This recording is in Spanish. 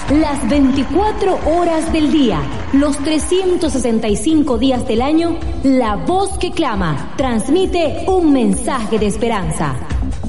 las 24 horas del día, los 365 días del año, la voz que clama transmite un mensaje de esperanza.